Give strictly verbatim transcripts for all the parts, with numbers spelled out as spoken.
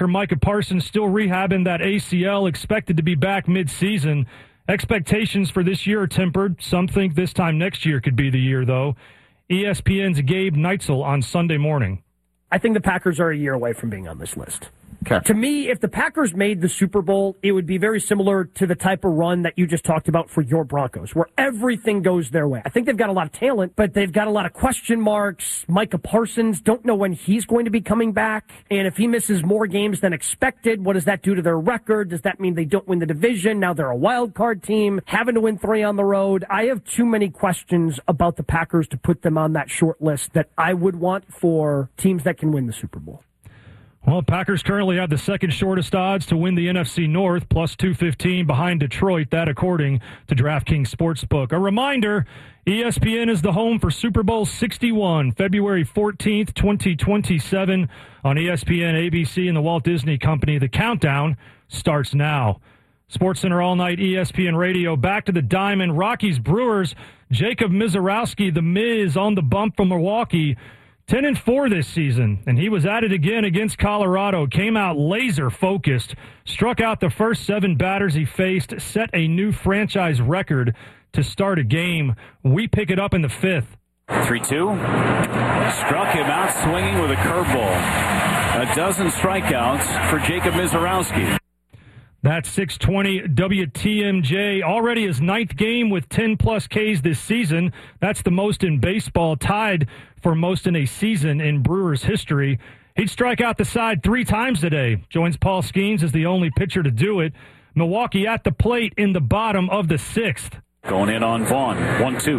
Micah Parsons still rehabbing that A C L, expected to be back mid-season. Expectations for this year are tempered. Some think this time next year could be the year, though. E S P N's Gabe Neitzel on Sunday morning. I think the Packers are a year away from being on this list. Okay. To me, if the Packers made the Super Bowl, it would be very similar to the type of run that you just talked about for your Broncos, where everything goes their way. I think they've got a lot of talent, but they've got a lot of question marks. Micah Parsons, don't know when he's going to be coming back. And if he misses more games than expected, what does that do to their record? Does that mean they don't win the division? Now they're a wild card team, having to win three on the road. I have too many questions about the Packers to put them on that short list that I would want for teams that can win the Super Bowl. Well, Packers currently have the second shortest odds to win the N F C North, plus two fifteen behind Detroit, that according to DraftKings Sportsbook. A reminder, E S P N is the home for Super Bowl sixty-one, February fourteenth, twenty twenty-seven on E S P N, A B C, and the Walt Disney Company. The countdown starts now. SportsCenter All Night, E S P N Radio. Back to the Diamond. Rockies Brewers, Jacob Misiorowski, the Miz, on the bump from Milwaukee. ten and four this season, and he was at it again against Colorado. Came out laser-focused, struck out the first seven batters he faced, set a new franchise record to start a game. We pick it up in the fifth. three two. Struck him out swinging with a curveball. A dozen strikeouts for Jacob Misiorowski. That's six twenty W T M J. Already his ninth game with ten-plus Ks this season. That's the most in baseball, tied for most in a season in Brewers history. He'd strike out the side three times today. Joins Paul Skeens as the only pitcher to do it. Milwaukee at the plate in the bottom of the sixth. Going in on Vaughn. one two.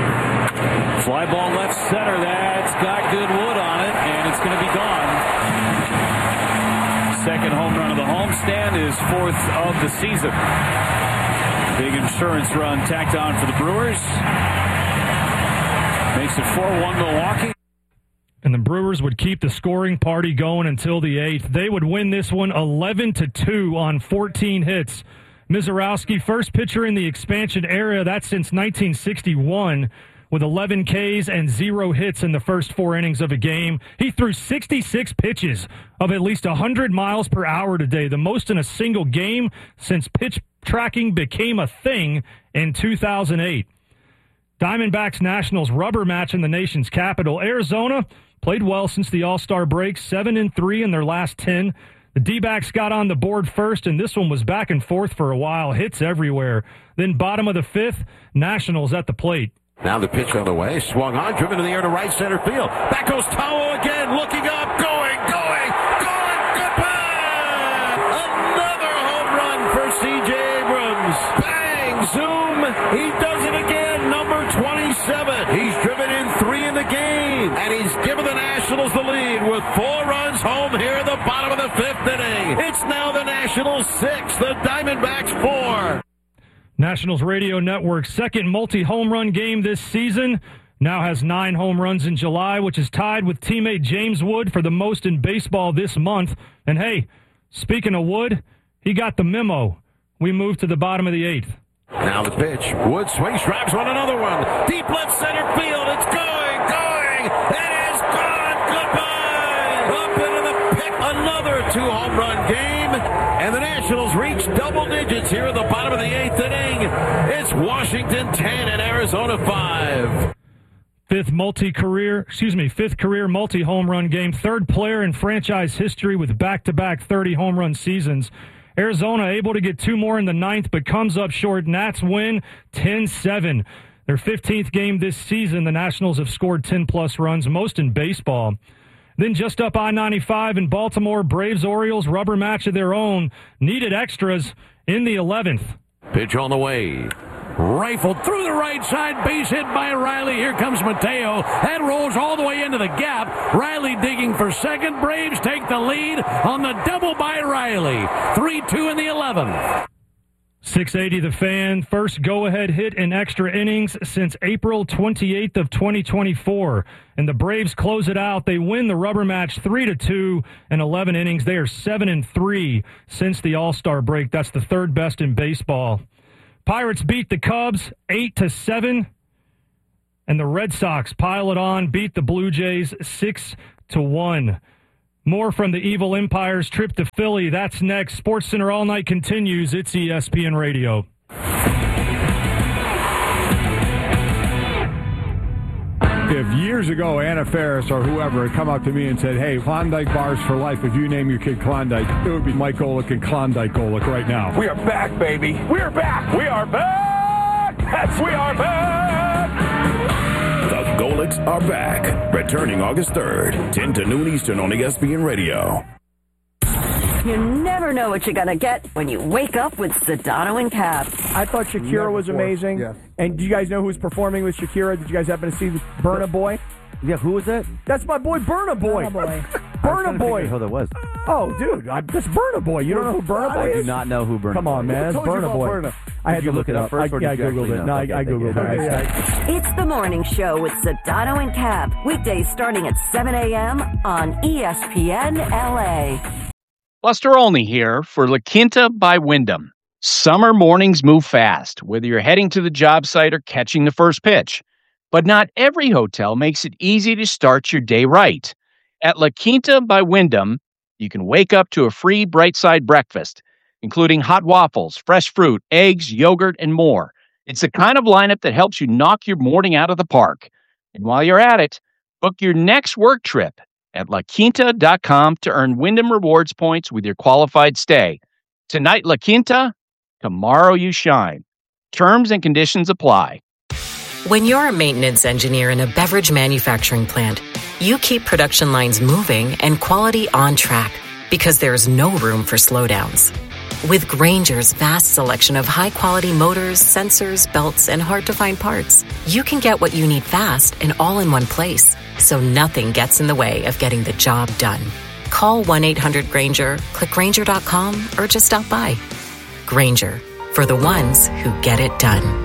Fly ball left center. That's got good wood on it, and it's going to be gone. Second home run of the homestand, is fourth of the season. Big insurance run tacked on for the Brewers. Makes it four one Milwaukee. And the Brewers would keep the scoring party going until the eighth. They would win this one eleven to two on fourteen hits. Misiorowski, first pitcher in the expansion era, that's since nineteen sixty-one, with eleven Ks and zero hits in the first four innings of a game. He threw sixty-six pitches of at least one hundred miles per hour today, the most in a single game since pitch tracking became a thing in two thousand eight. Diamondbacks Nationals rubber match in the nation's capital. Arizona played well since the All-Star break, seven and three in their last ten. The D-backs got on the board first, and this one was back and forth for a while, hits everywhere. Then bottom of the fifth, Nationals at the plate. Now the pitch on the way, swung on, driven in the air to right center field. Back goes Tawo again, looking up, going, going, going, goodbye! Another home run for C J Abrams. Bang, zoom, he does it again, number twenty-seven. He's driven in three in the game, and he's given the Nationals the lead with four runs home here in the bottom of the fifth inning. It's now the Nationals six, the Diamondbacks four. Nationals Radio Network's second multi-home run game this season. Now has nine home runs in July, which is tied with teammate James Wood for the most in baseball this month. And hey, speaking of Wood, he got the memo. We move to the bottom of the eighth. Now the pitch. Wood swings, drives on another one. Deep left center field. It's going, going. It is gone. Goodbye. Up into the pick. Another two home run game. And the Nationals reach double digits here at the bottom of the eighth inning. It's Washington ten and Arizona five. Fifth multi-career, excuse me, fifth career multi-home run game. Third player in franchise history with back-to-back thirty home run seasons. Arizona able to get two more in the ninth, but comes up short. Nats win ten seven. Their fifteenth game this season, the Nationals have scored ten-plus runs, most in baseball. Then just up I ninety-five in Baltimore, Braves-Orioles rubber match of their own. Needed extras in the eleventh. Pitch on the way. Rifled through the right side, base hit by Riley. Here comes Mateo. That rolls all the way into the gap. Riley digging for second. Braves take the lead on the double by Riley. three two in the eleventh. six eighty The Fan, first go-ahead hit in extra innings since April twenty-eighth of twenty twenty-four. And the Braves close it out. They win the rubber match three to two in eleven innings. They are seven and three since the All-Star break. That's the third best in baseball. Pirates beat the Cubs eight to seven. And the Red Sox pile it on, beat the Blue Jays six to one. More from the Evil Empire's trip to Philly. That's next. SportsCenter All Night continues. It's E S P N Radio. If years ago Anna Faris or whoever had come up to me and said, hey, Klondike bars for life, if you name your kid Klondike, it would be Mike Golick and Klondike Golick right now. We are back, baby. We are back. We are back. That's we are back. The Golicks are back. Returning August third, ten to noon Eastern on E S P N Radio. You never know what you're going to get when you wake up with Sedano and Cap. I thought Shakira Never was before. amazing. Yes. And do you guys know who was performing with Shakira? Did you guys happen to see Burna Boy? Yeah, who was that? That's my boy Burna Boy. Burna Boy. Burna Boy. Who that was? Oh, dude, I, that's Burna Boy. You don't know who Burna Boy is? I do not know who Burna Boy is. Come on, man. That's Burna Boy. Burna. I had to look it up. First, I, yeah, I Googled it. No, I, I Googled it. It's the morning show with Sedano and Cap. Weekdays starting at seven a.m. on E S P N L A. Buster Olney here for La Quinta by Wyndham. Summer mornings move fast, whether you're heading to the job site or catching the first pitch. But not every hotel makes it easy to start your day right. At La Quinta by Wyndham, you can wake up to a free Bright Side breakfast, including hot waffles, fresh fruit, eggs, yogurt, and more. It's the kind of lineup that helps you knock your morning out of the park. And while you're at it, book your next work trip at la quinta dot com to earn Wyndham Rewards points with your qualified stay. Tonight, La Quinta, tomorrow you shine. Terms and conditions apply. When you're a maintenance engineer in a beverage manufacturing plant, you keep production lines moving and quality on track because there's no room for slowdowns. With Grainger's vast selection of high-quality motors, sensors, belts, and hard-to-find parts, you can get what you need fast and all in one place, so nothing gets in the way of getting the job done. Call one eight hundred Grainger, click Grainger dot com, or just stop by. Grainger, for the ones who get it done.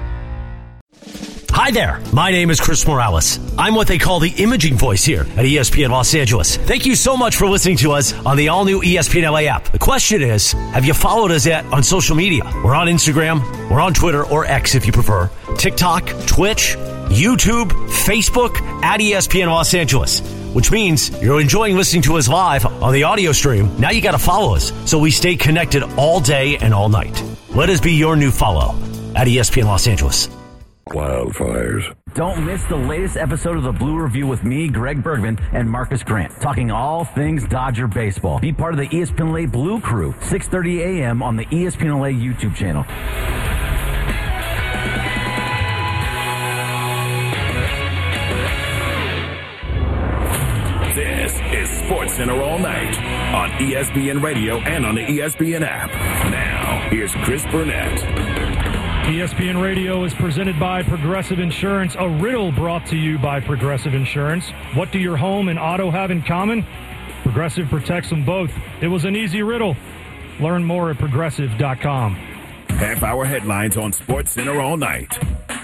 Hi there, my name is Chris Morales. I'm what they call the imaging voice here at E S P N Los Angeles. Thank you so much for listening to us on the all-new E S P N L A app. The question is, have you followed us yet on social media? We're on Instagram, we're on Twitter, or X if you prefer, TikTok, Twitch, YouTube, Facebook, at E S P N Los Angeles. Which means you're enjoying listening to us live on the audio stream. Now you got to follow us so we stay connected all day and all night. Let us be your new follow at E S P N Los Angeles. Wildfires. Don't miss the latest episode of the Blue Review with me, Greg Bergman, and Marcus Grant, talking all things Dodger baseball. Be part of the E S P N L A Blue Crew, six thirty a.m. on the E S P N L A YouTube channel. This is SportsCenter All Night on E S P N Radio and on the E S P N app. Now, here's Chris Burnett. E S P N Radio is presented by Progressive Insurance, a riddle brought to you by Progressive Insurance. What do your home and auto have in common? Progressive protects them both. It was an easy riddle. Learn more at progressive dot com. Half-hour headlines on SportsCenter All Night.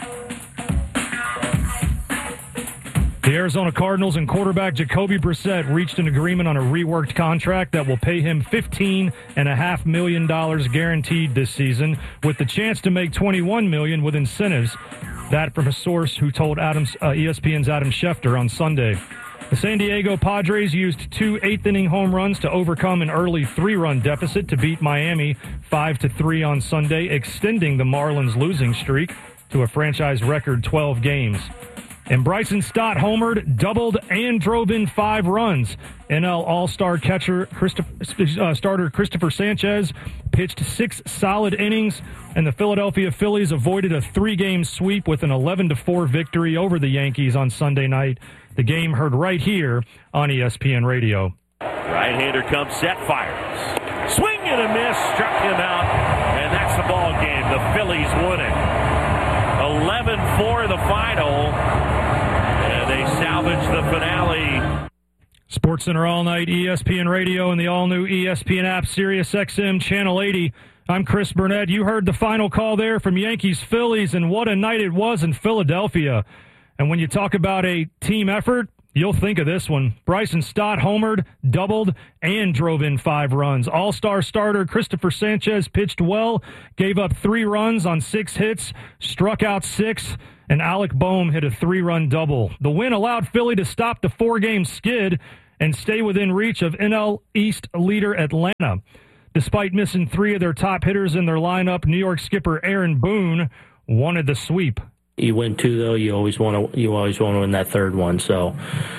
The Arizona Cardinals and quarterback Jacoby Brissett reached an agreement on a reworked contract that will pay him fifteen point five million dollars guaranteed this season, with the chance to make twenty-one million dollars with incentives. That from a source who told Adams, uh, E S P N's Adam Schefter on Sunday. The San Diego Padres used two eighth-inning home runs to overcome an early three-run deficit to beat Miami five to three on Sunday, extending the Marlins' losing streak to a franchise record twelve games. And Bryson Stott homered, doubled, and drove in five runs. N L All-Star catcher Christopher, uh, starter Christopher Sanchez pitched six solid innings, and the Philadelphia Phillies avoided a three-game sweep with an eleven to four victory over the Yankees on Sunday night. The game heard right here on E S P N Radio. Right-hander comes set, fires. Swing and a miss, struck him out, and that's the ball game. The Phillies won it. eleven four the final. They salvage the finale. SportsCenter All Night, E S P N Radio, and the all-new E S P N app, Sirius X M Channel eighty. I'm Chris Burnett. You heard the final call there from Yankees-Phillies, and what a night it was in Philadelphia. And when you talk about a team effort, you'll think of this one. Bryson Stott homered, doubled, and drove in five runs. All-star starter Christopher Sanchez pitched well, gave up three runs on six hits, struck out six, and Alec Boehm hit a three-run double. The win allowed Philly to stop the four-game skid and stay within reach of N L East leader Atlanta. Despite missing three of their top hitters in their lineup, New York skipper Aaron Boone wanted the sweep. You win two, though, you always want to you always want to win that third one. So,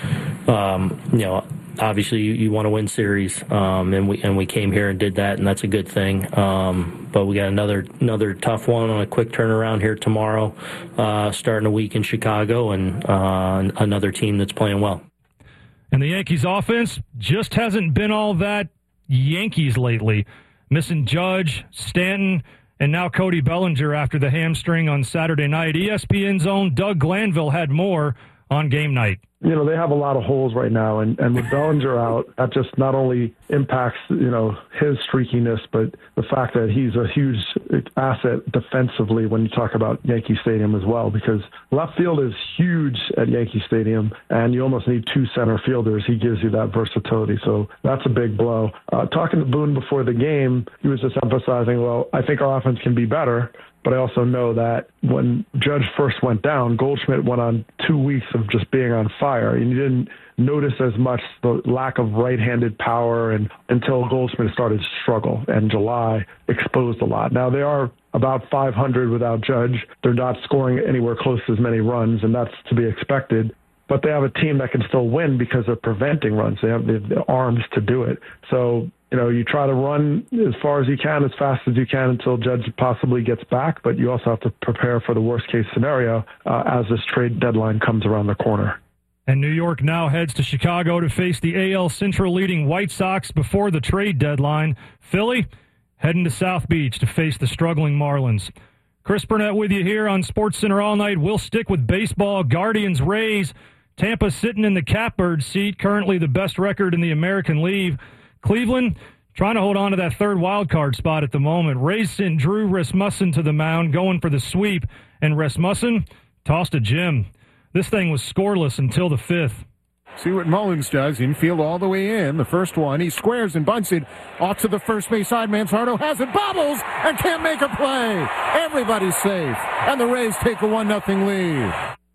um, you know, obviously you, you want to win series, um, and we and we came here and did that, and that's a good thing. Um, but we got another another tough one on a quick turnaround here tomorrow, uh, starting a week in Chicago, and uh, another team that's playing well. And the Yankees offense just hasn't been all that Yankees lately. Missing Judge, Stanton, and now Cody Bellinger after the hamstring on Saturday night. E S P N's own Doug Glanville had more on game night. You know, they have a lot of holes right now, and, and with Bellinger out, that just not only impacts, you know, his streakiness, but the fact that he's a huge asset defensively when you talk about Yankee Stadium as well, because left field is huge at Yankee Stadium, and you almost need two center fielders. He gives you that versatility, so that's a big blow. Uh, talking to Boone before the game, he was just emphasizing, well, I think our offense can be better, but I also know that when Judge first went down, Goldschmidt went on two weeks of just being on fire. And you didn't notice as much the lack of right-handed power and until Goldschmidt started to struggle. And July exposed a lot. Now, they are about five hundred without Judge. They're not scoring anywhere close to as many runs, and that's to be expected. But they have a team that can still win because they're preventing runs. They have the, the arms to do it. So, you know, you try to run as far as you can, as fast as you can until Judge possibly gets back, but you also have to prepare for the worst-case scenario uh, as this trade deadline comes around the corner. And New York now heads to Chicago to face the A L Central leading White Sox before the trade deadline. Philly heading to South Beach to face the struggling Marlins. Chris Burnett with you here on SportsCenter All Night. We'll stick with baseball. Guardians, Rays. Tampa sitting in the catbird seat, currently the best record in the American League. Cleveland trying to hold on to that third wild card spot at the moment. Rays sent Drew Rasmussen to the mound, going for the sweep, and Rasmussen tossed a gem. This thing was scoreless until the fifth. See what Mullins does. Infield all the way in. The first one, he squares and bunts it off to the first base side. Manfrado has it, bobbles, and can't make a play. Everybody's safe, and the Rays take a one nothing lead.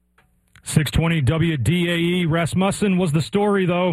six twenty W D A E. Rasmussen was the story, though.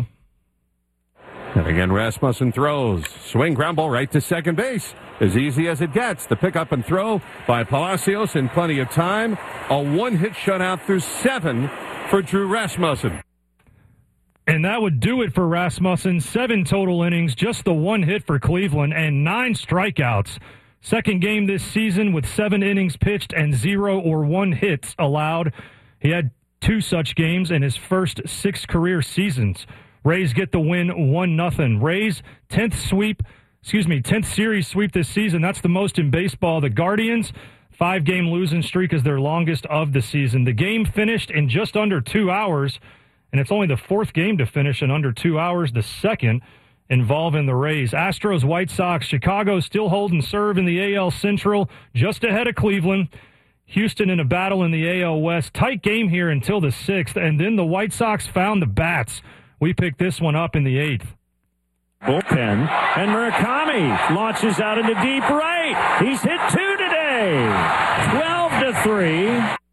And again, Rasmussen throws. Swing, ground ball right to second base. As easy as it gets. The pick up and throw by Palacios in plenty of time. A one-hit shutout through seven for Drew Rasmussen. And that would do it for Rasmussen. Seven total innings, just the one hit for Cleveland, and nine strikeouts. Second game this season with seven innings pitched and zero or one hits allowed. He had two such games in his first six career seasons. Rays get the win one nothing. Rays tenth sweep, excuse me, tenth series sweep this season. That's the most in baseball. The Guardians, five-game losing streak is their longest of the season. The game finished in just under two hours, and it's only the fourth game to finish in under two hours, the second involving the Rays. Astros, White Sox, Chicago still holding serve in the A L Central, just ahead of Cleveland. Houston in a battle in the A L West. Tight game here until the sixth, and then the White Sox found the bats. We picked this one up in the eighth. Bullpen, and Murakami launches out into deep right. He's hit two today. twelve to three.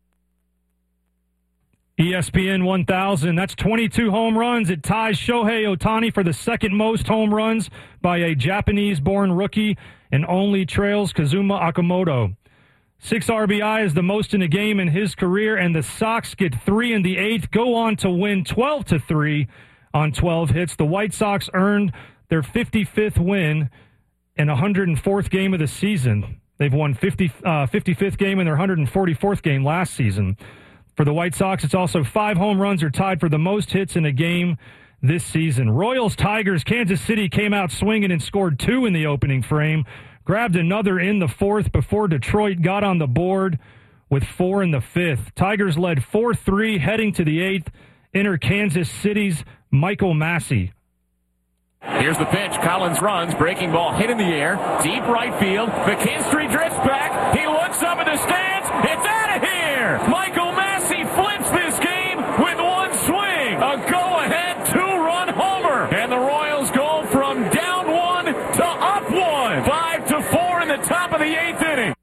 E S P N one thousand, that's twenty-two home runs. It ties Shohei Ohtani for the second most home runs by a Japanese-born rookie and only trails Kazuma Okamoto. Six R B I is the most in a game in his career, and the Sox get three in the eighth, go on to win twelve to three on twelve hits. The White Sox earned their fifty-fifth win and one hundred fourth game of the season. They've won fifty, uh, fifty-fifth game in their one hundred forty-fourth game last season. For the White Sox, it's also five home runs are tied for the most hits in a game this season. Royals, Tigers, Kansas City came out swinging and scored two in the opening frame. Grabbed another in the fourth before Detroit got on the board with four in the fifth. Tigers led four three heading to the eighth. Enter Kansas City's Michael Massey. Here's the pitch. Collins runs. Breaking ball hit in the air. Deep right field. McKinstry drifts back. He looks up in the stands. It's out of here. Michael Massey flips this game with one swing. A go-ahead two-run homer. And the Royals go from down one to up one. Five to four in the top of the eighth inning.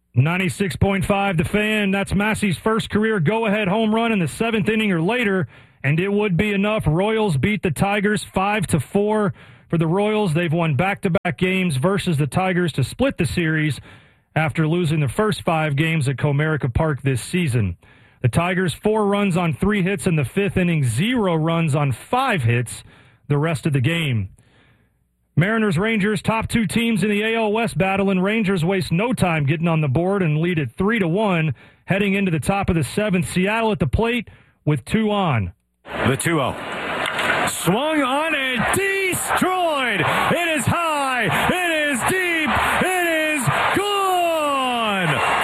ninety-six point five The Fan. That's Massey's first career go-ahead home run in the seventh inning or later, and it would be enough. Royals beat the Tigers five to four. For the Royals, they've won back-to-back games versus the Tigers to split the series after losing the first five games at Comerica Park this season. The Tigers, four runs on three hits in the fifth inning, zero runs on five hits the rest of the game. Mariners, Rangers, top two teams in the A L West battle, and Rangers waste no time getting on the board and lead it three to one heading into the top of the seventh. Seattle at the plate with two on. The two oh. Swung on and destroyed. It is high. It is deep. It is gone.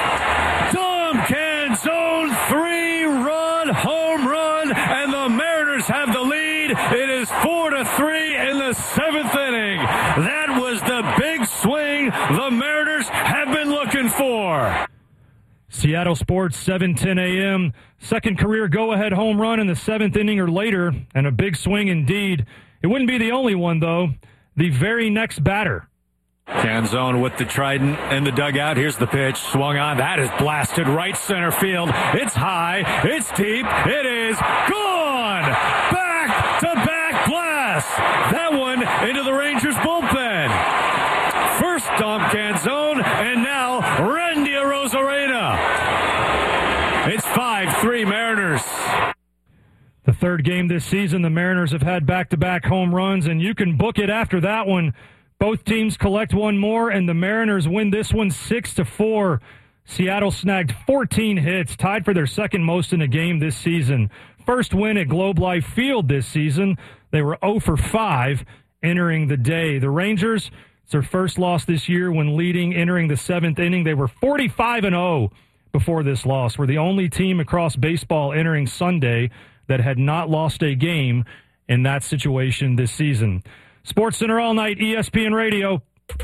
Dom Canzone, three-run home run, and the Mariners have the lead. It is four to three in the seventh inning. That was the big swing the Mariners have been looking for. Seattle Sports, seven ten a.m. Second career go-ahead home run in the seventh inning or later, and a big swing indeed. It wouldn't be the only one, though. The very next batter. Canzone with the trident in the dugout. Here's the pitch. Swung on. That is blasted right center field. It's high. It's deep. It is gone. Back-to-back blast. That one into the Rangers bullpen. First Dom Canzone, and now Randy Arozarena. It's five three Mariners. The third game this season, the Mariners have had back-to-back home runs, and you can book it after that one. Both teams collect one more, and the Mariners win this one six to four. Seattle snagged fourteen hits, tied for their second most in a game this season. First win at Globe Life Field this season. They were oh for five entering the day. The Rangers, it's their first loss this year when leading entering the seventh inning. They were forty-five and oh before this loss. We're the only team across baseball entering Sunday that had not lost a game in that situation this season. Sports Center all night, E S P N Radio.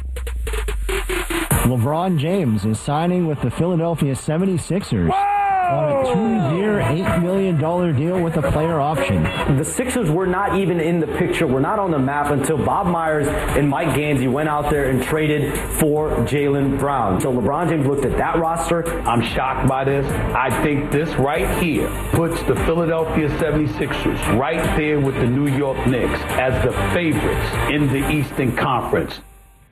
LeBron James is signing with the Philadelphia seventy-sixers. Whoa! On a two-year, eight million dollars deal with a player option. The Sixers were not even in the picture, were not on the map until Bob Myers and Mike Gansey went out there and traded for Jaylen Brown. So LeBron James looked at that roster. I'm shocked by this. I think this right here puts the Philadelphia seventy-sixers right there with the New York Knicks as the favorites in the Eastern Conference.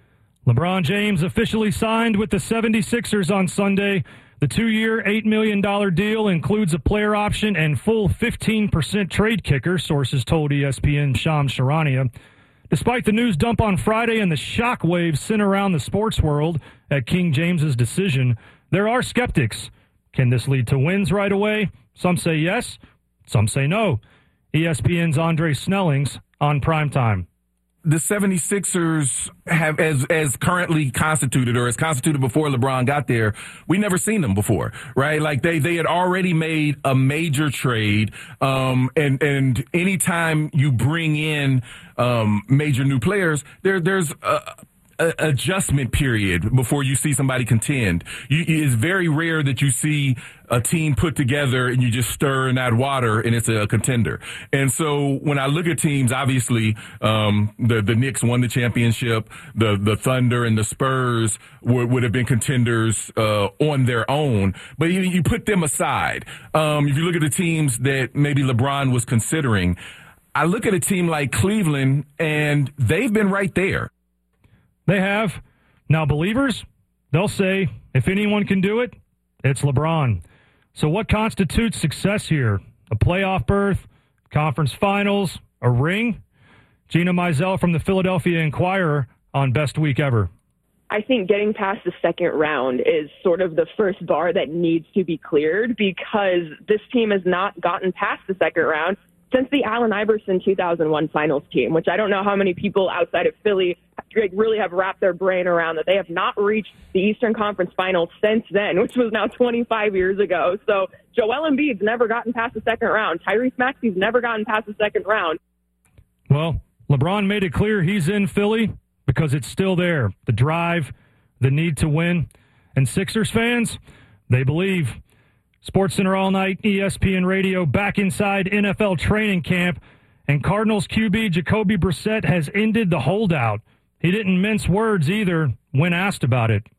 LeBron James officially signed with the seventy-sixers on Sunday. The two-year, eight million dollars deal includes a player option and full fifteen percent trade kicker, sources told E S P N Shams Charania. Despite the news dump on Friday and the shockwaves sent around the sports world at King James's decision, there are skeptics. Can this lead to wins right away? Some say yes, some say no. E S P N's Andre Snellings on Primetime. The seventy-sixers have, as as currently constituted or as constituted before LeBron got there, we never seen them before, right? Like they, they had already made a major trade. Um, and, and anytime you bring in, um, major new players, there, there's a, a adjustment period before you see somebody contend. You, it's very rare that you see a team put together and you just stir in that water and it's a contender. And so when I look at teams, obviously, um, the, the Knicks won the championship. The, the Thunder and the Spurs would, would have been contenders, uh, on their own. But you, you put them aside. Um, if you look at the teams that maybe LeBron was considering, I look at a team like Cleveland and they've been right there. They have. Now, believers, they'll say, if anyone can do it, it's LeBron. So what constitutes success here? A playoff berth, conference finals, a ring? Gina Mizell from the Philadelphia Inquirer on Best Week Ever. I think getting past the second round is sort of the first bar that needs to be cleared because this team has not gotten past the second round since the Allen Iverson two thousand one finals team, which I don't know how many people outside of Philly really have wrapped their brain around that they have not reached the Eastern Conference Finals since then, which was now twenty-five years ago. So Joel Embiid's never gotten past the second round. Tyrese Maxey's never gotten past the second round. Well, LeBron made it clear he's in Philly because it's still there. The drive, the need to win. And Sixers fans, they believe. Sports Center all night, E S P N Radio, back inside N F L training camp. And Cardinals Q B Jacoby Brissett has ended the holdout. He didn't mince words either when asked about it.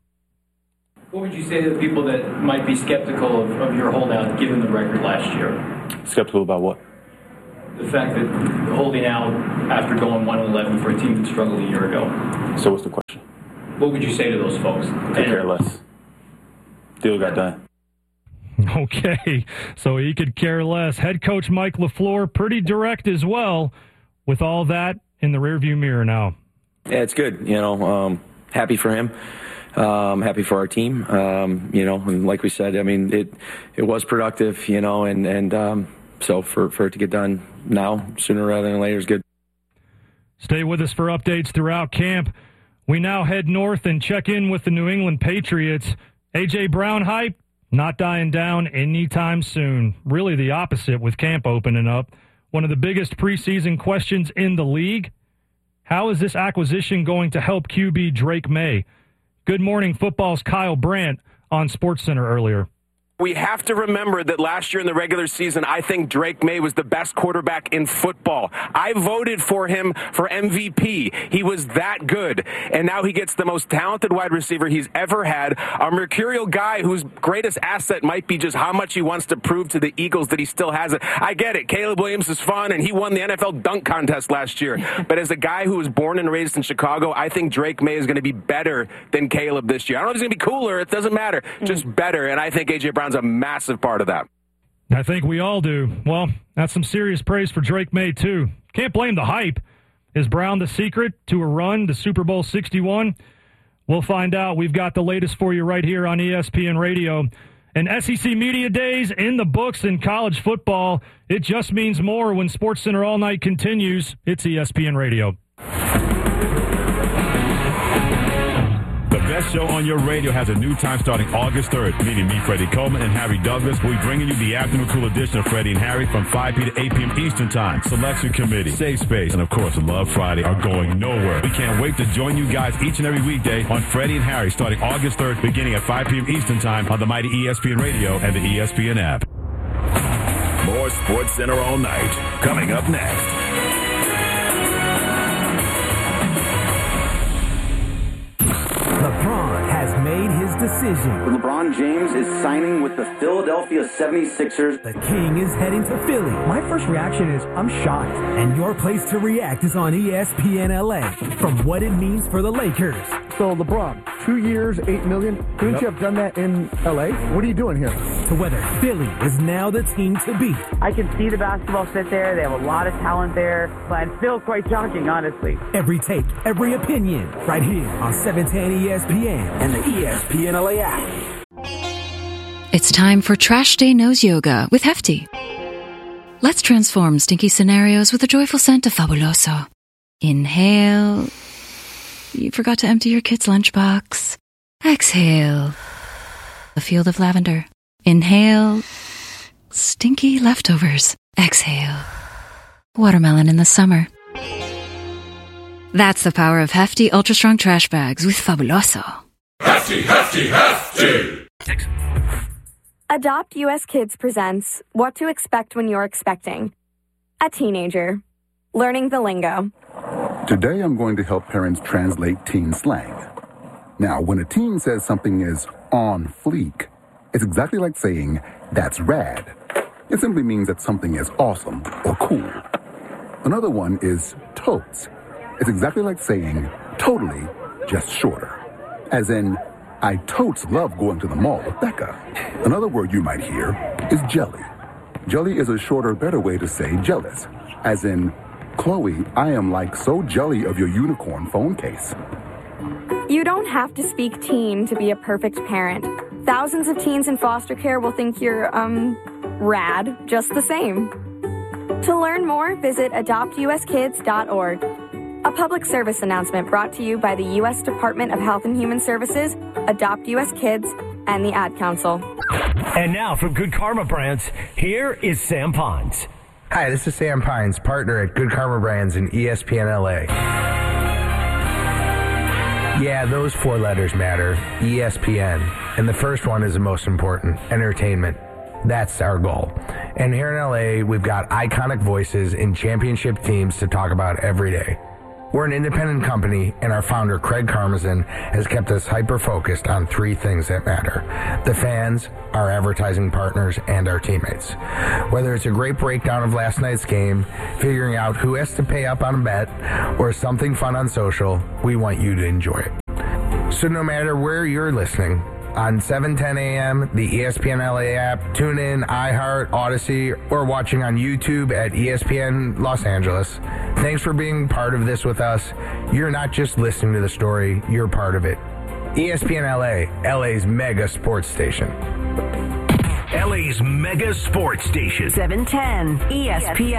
What would you say to the people that might be skeptical of, of your holdout given the record last year? Skeptical about what? the fact that holding out after going one and eleven for a team that struggled a year ago. So what's the question? What would you say to those folks? Take care less. Deal got done. Okay, so he could care less. Head coach Mike LaFleur, pretty direct as well, with all that in the rearview mirror now. Yeah, it's good. You know, um, happy for him. Um, happy for our team. Um, you know, and like we said, I mean, it it was productive. You know, and and um, so for for it to get done now, sooner rather than later, is good. Stay with us for updates throughout camp. We now head north and check in with the New England Patriots. A J. Brown hype, not dying down anytime soon. Really the opposite with camp opening up. One of the biggest preseason questions in the league. How is this acquisition going to help Q B Drake May? Good Morning Football's Kyle Brandt on SportsCenter earlier. We have to remember that last year in the regular season, I think Drake May was the best quarterback in football. I voted for him for M V P. He was that good. And now he gets the most talented wide receiver he's ever had. A mercurial guy whose greatest asset might be just how much he wants to prove to the Eagles that he still has it. I get it. Caleb Williams is fun, and he won the N F L dunk contest last year. But as a guy who was born and raised in Chicago, I think Drake May is going to be better than Caleb this year. I don't know if he's going to be cooler. It doesn't matter. Just better. And I think A J. Brown's a massive part of that. I think we all do. Well, that's some serious praise for Drake May, too. Can't blame the hype. Is Brown the secret to a run to Super Bowl sixty-one? We'll find out. We've got the latest for you right here on E S P N Radio. And S E C Media Days in the books in college football. It just means more when SportsCenter All Night continues. It's E S P N Radio. The best show on your radio has a new time starting August third. Meeting me, Freddie Coleman, and Harry Douglas. We'll be bringing you the afternoon cool edition of Freddie and Harry from five p.m. to eight p.m. Eastern Time. Selection Committee, Safe Space, and of course, Love Friday are going nowhere. We can't wait to join you guys each and every weekday on Freddie and Harry starting August third, beginning at five p.m. Eastern Time on the mighty E S P N Radio and the E S P N app. More SportsCenter All Night coming up next. LeBron has made his decision. LeBron James is signing with the Philadelphia seventy-sixers. The King is heading to Philly. My first reaction is, I'm shocked. And your place to react is on E S P N L A. From what it means for the Lakers. So, LeBron, two years, eight million. Couldn't yep. you have done that in L A? What are you doing here? To whether Philly is now the team to beat. I can see the basketball fit there. They have a lot of talent there. But it's still quite shocking, honestly. Every take, every opinion, right here on seven ten E S P N and the E S P N L A app. It's time for Trash Day Nose Yoga with Hefty. Let's transform stinky scenarios with a joyful scent of Fabuloso. Inhale. You forgot to empty your kid's lunchbox. Exhale. A field of lavender. Inhale. Stinky leftovers. Exhale. Watermelon in the summer. That's the power of Hefty Ultra Strong Trash Bags with Fabuloso. Hefty, Hefty, Hefty! Adopt U S Kids presents What to Expect When You're Expecting. A teenager. Learning the lingo. Today I'm going to help parents translate teen slang. Now, when a teen says something is on fleek, it's exactly like saying, that's rad. It simply means that something is awesome or cool. Another one is totes. It's exactly like saying, totally, just shorter. As in, I totes love going to the mall with Becca. Another word you might hear is jelly. Jelly is a shorter, better way to say jealous. As in, Chloe, I am like so jelly of your unicorn phone case. You don't have to speak teen to be a perfect parent. Thousands of teens in foster care will think you're, um, rad just the same. To learn more, visit adopt u s kids dot org. A public service announcement brought to you by the U S Department of Health and Human Services, Adopt U S Kids, and the Ad Council. And now from Good Karma Brands, here is Sam Pines. Hi, this is Sam Pines, partner at Good Karma Brands in E S P N L A. Yeah, those four letters matter, E S P N. And the first one is the most important, entertainment. That's our goal. And here in L A, we've got iconic voices in championship teams to talk about every day. We're an independent company, and our founder, Craig Karmazin, has kept us hyper-focused on three things that matter: the fans, our advertising partners, and our teammates. Whether it's a great breakdown of last night's game, figuring out who has to pay up on a bet, or something fun on social, we want you to enjoy it. So no matter where you're listening, on seven ten a.m., the E S P N L A app, tune in, iHeart, Odyssey, or watching on YouTube at E S P N Los Angeles. Thanks for being part of this with us. You're not just listening to the story, you're part of it. E S P N L A, L A's mega sports station. L A's mega sports station. seven ten E S P N.